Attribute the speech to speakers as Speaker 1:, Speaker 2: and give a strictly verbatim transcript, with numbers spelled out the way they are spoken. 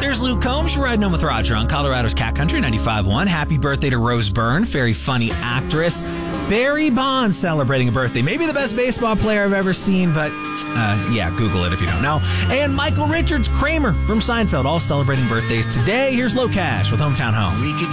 Speaker 1: Here's Luke Combs. You're riding home with Roger on Colorado's Cat Country ninety-five point one. Happy birthday to Rose Byrne, very funny actress. Barry Bonds celebrating a birthday. Maybe the best baseball player I've ever seen, but uh, yeah, Google it if you don't know. And Michael Richards, Kramer from Seinfeld, all celebrating birthdays today. Here's Low Cash with Hometown Home.